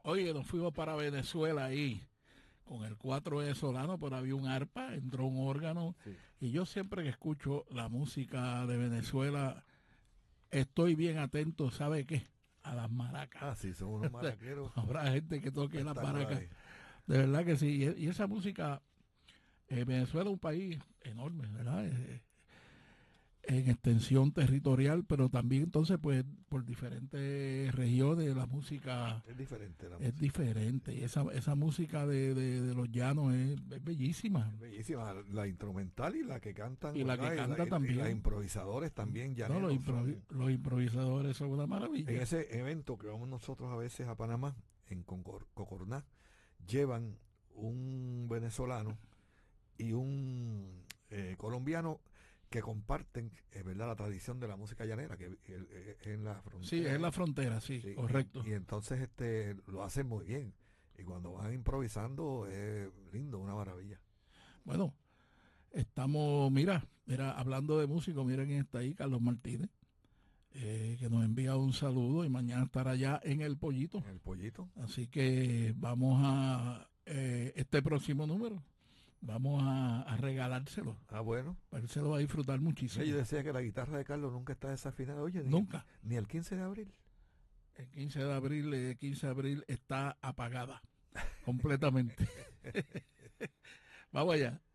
Oye, nos fuimos para Venezuela ahí con el 4 venezolano, pero había un arpa, entró un órgano. Sí. Y yo siempre que escucho la música de Venezuela, estoy bien atento, ¿sabe qué? A las maracas. Ah, sí, son unos maraqueros Habrá gente que toque las maracas. espectaculares. De verdad que sí. Y esa música, Venezuela es un país enorme, ¿verdad? En extensión territorial, pero también entonces pues por diferentes regiones la música Es diferente la es música. diferente. Y esa música de los llanos es bellísima. Es bellísima la instrumental y la que cantan, Y la que ¿verdad? canta Y las también. improvisadores también No, llaneros son. los improvisadores son una En maravilla. ese evento que vamos nosotros a veces a Panamá, en Cocorná, llevan un venezolano y un colombiano que comparten, ¿verdad?, la tradición de la música llanera, que es en la Sí, es frontera. la frontera, sí, Sí, correcto. y entonces lo hacen muy bien. Y cuando van improvisando es lindo, una maravilla. Bueno, estamos, mira, hablando de músicos, mira quién está ahí, Carlos Martínez, que nos envía un saludo y mañana estará allá en El Pollito. En el pollito. Así que vamos a, este próximo número, vamos a regalárselo. Ah, bueno. Él se lo va a disfrutar Yo muchísimo. decía que la guitarra de Carlos nunca está desafinada. Oye, Nunca. ni el 15 de abril. El 15 de abril está apagada completamente. Vamos allá.